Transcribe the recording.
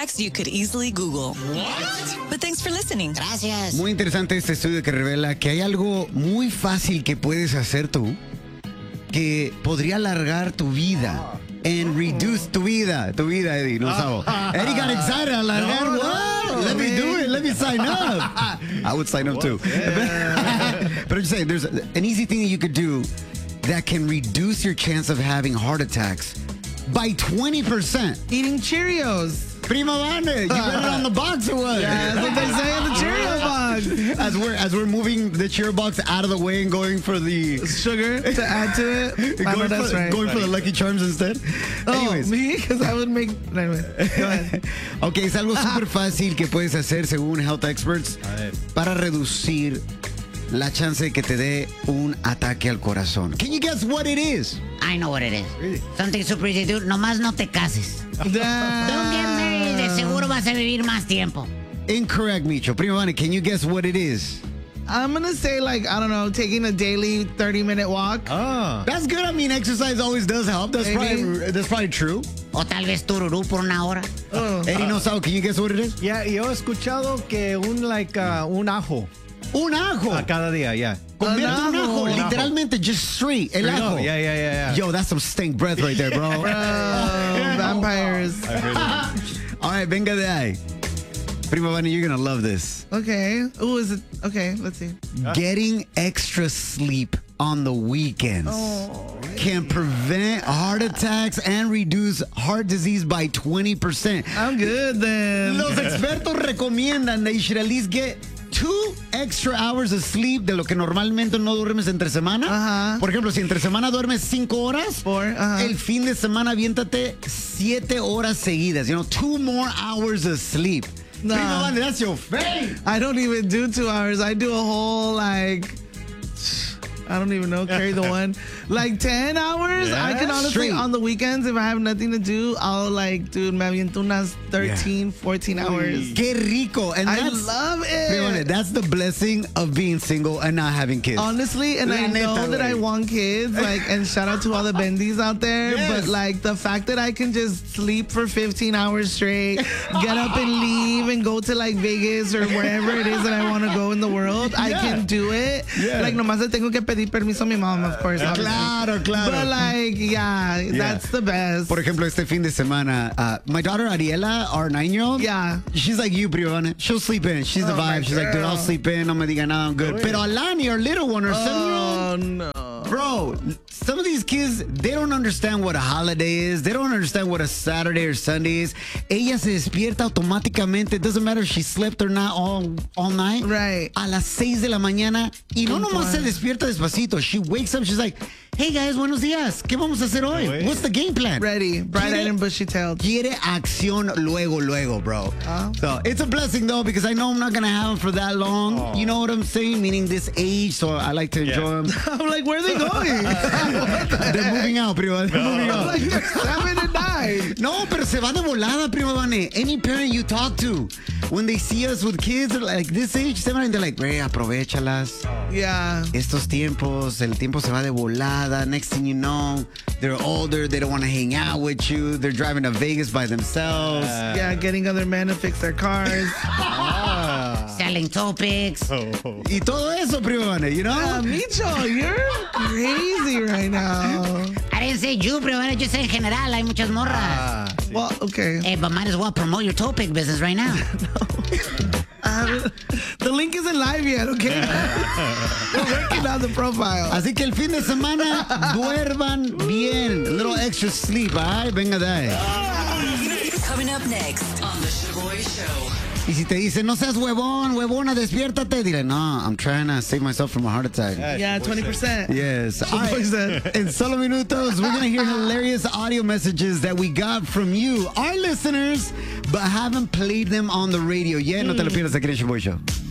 facts you could easily Google. What? But thanks for listening. Gracias. Muy interesante este estudio que revela que hay algo muy fácil que puedes hacer tú que podría alargar tu vida. And reduce tu vida, Eddie, no sabo. Eddie got excited, alargar. What? Let me do it. Let me sign up. I would sign up too. But I'm just saying, there's an easy thing that you could do that can reduce your chance of having heart attacks by 20%. Eating Cheerios. Prima Vane, you read it on the box or what? Yeah, that's what they say in the Cheerio box. As we're moving the Cheerio box out of the way and going for the sugar to add to it. Going for the Lucky Charms instead. Anyways. Me? Because I would make... Anyway, go ahead. Ok, es algo súper fácil que puedes hacer según health experts para reducir la chance de que te dé un ataque al corazón. Can you guess what it is? I know what it is. Really? Something super easy, dude. Nomás no te cases. Don't get married. De seguro vas a vivir más tiempo. Incorrect, Micho. Prima Vane, can you guess what it is? I'm going to say, like, I don't know, taking a daily 30-minute walk. Oh. That's good. I mean, exercise always does help. That's probably true. O tal vez tururú por una hora. Eddie no sabe. Can you guess what it is? Yeah, yo he escuchado que un ajo. Un ajo. A cada día, yeah. Comerte un ajo, literalmente, just straight. El ajo. Yeah. Yo, that's some stink breath right there, bro. Vampires. All right, venga de ahí. Prima Vane, you're going to love this. Okay. Ooh, is it? Okay, let's see. Getting extra sleep on the weekends can prevent heart attacks and reduce heart disease by 20%. I'm good then. Los expertos recomiendan that you should at least get 2 extra hours of sleep de lo que normalmente no duermes entre semana. Por ejemplo, si entre semana duermes 5 horas, el fin de semana aviéntate 7 horas seguidas. 2 more hours of sleep. Nah. Prima Vane, that's your face. I don't even do 2 hours. I do a whole, I don't even know, carry the one. 10 hours? Yeah, I can honestly, straight. on the weekends, if I have nothing to do, I'll dude, me aviento unas 13, 14 hours. Qué rico. And I love it. That's the blessing of being single and not having kids. Honestly, and I know that I want kids, and shout out to all the bendies out there, but the fact that I can just sleep for 15 hours straight, get up and leave and go to Vegas or wherever it is that I want to go in the world, I can do it. Nomás le tengo que pedir permiso a mi mom, of course. Claro. But that's the best. Por ejemplo, este fin de semana, my daughter Ariela, our 9-year-old, she's like you, Prima Vane. She'll sleep in. She's the vibe. She's like, dude, I'll sleep in. No me diga nada, I'm good. Pero Alani, our little one, our 7-year-old, no. Bro, some of these kids, they don't understand what a holiday is. They don't understand what a Saturday or Sunday is. Ella se despierta automáticamente. It doesn't matter if she slept or not all night. Right. A las 6 de la mañana. Y no nomás se despierta despacito. She wakes up, she's like, hey guys, buenos días. ¿Qué vamos a hacer hoy? What's the game plan? Ready. Bright-eyed and bushy-tailed. Quiere acción luego, bro. So it's a blessing, though, because I know I'm not going to have them for that long. You know what I'm saying? Meaning this age, so I like to enjoy them. I'm like, where are they going? They're moving out, Prima. They're moving out. Like 7 and 9. No, pero se va de volada, Prima Vane. Any parent you talk to, when they see us with kids like this age, they're like, güey, aprovechalas. Yeah. Estos tiempos, el tiempo se va de volada. Next thing you know, they're older. They don't want to hang out with you. They're driving to Vegas by themselves. Yeah, getting other men to fix their cars. Selling topics. Y todo eso, Prima Vane, you know? Micho, you're crazy right now. I didn't say you, pero I just said in general, hay muchas morras. Well, okay. Hey, but might as well promote your topic business right now. The link isn't live yet, okay? We're working on the profile. Así que el fin de semana, duerman bien. A little extra sleep, ¿ay? Venga de ahí. Coming up next on The Shaboy Show. Y si te dicen, no seas huevona, despiértate, dile, no, I'm trying to save myself from a heart attack. Yeah, 20%. Yes. All right. In solo minutos, we're going to hear hilarious audio messages that we got from you, our listeners, but haven't played them on the radio yet. No te lo pierdas aquí en el Shaboy Show.